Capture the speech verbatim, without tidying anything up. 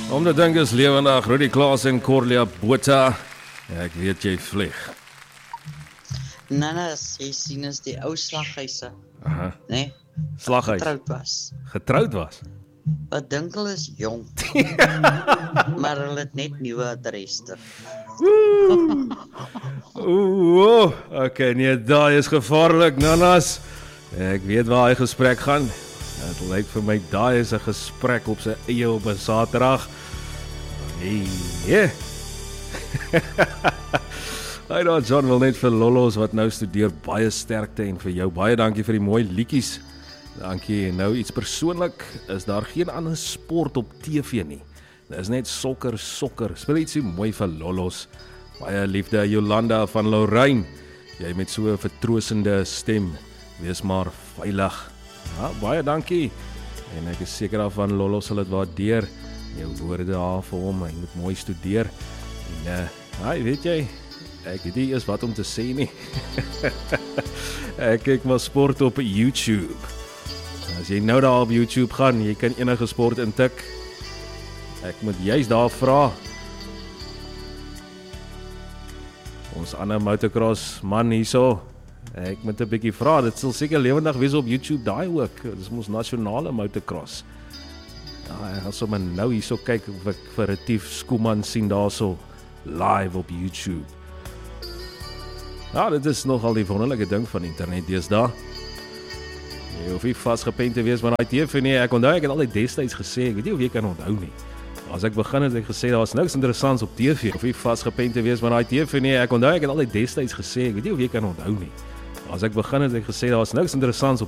Om te dink is lewendig, Rudy Klaas en Corlia Botha. Ja, ek weet jy vlieg. Nanas, jy sien is die ou slaghuise, Aha. nee, Slaghuis. getrouwd was. Getrouwd was. Wat dink hulle is jong, maar hulle het net nieuwe adreste. Oeh, okay, nee, daai is gevaarlik, Nanas. Ek weet waar hy gesprek gaan. Het lyk vir my daai is 'n gesprek op sy eie op 'n Saterdag. Nee, nee. Hy nou, John wil net vir lollos wat nou studeer baie sterkte en vir jou baie dankie vir die mooi liedjies. Dankie. Nou iets persoonlik, is daar geen ander sport op T V nie. Dit is net sokker, sokker. Speel ietsie mooi vir lollos. Baie liefde Jolanda van Lorraine. Jy met so 'n vertroostende stem. Wees maar veilig. Ja, baie dankie. En ek is seker daarvan lollos sal dit waardeer. Jou woorde daar vir hom, hy moet mooi studeer. En uh, hy weet jy, ek weet nie eers wat om te sê nie. Ek kyk maar sport op YouTube. As jy nou daar op YouTube gaan, jy kan enige sport intik. Ek moet juist daar vra. Ons ander motocross man hierso. Ek moet 'n bietjie vra, dit sal seker lewendig wees op YouTube daai ook. Dit is ons nasionale motocross. Ja, ek gaan sommer nou hierso kyk of ek vir Retief Skooman sien daarso live op YouTube. Ja, dit is nogal die wonderlike ding van internet deesdae. Jy hoef nie vasgepen te wees met daai T V nie. Ek onthou ek het altyd destyds gesê, ek weet nie of jy kan onthou nie. As ek begin het ek gesê daar's niks interessants op T V. Of jy vasgepen te wees met daai T V nie. Ek onthou ek het altyd destyds gesê, ek weet nie of jy kan onthou nie. As ek begin het ek gesê daar's niks interessants op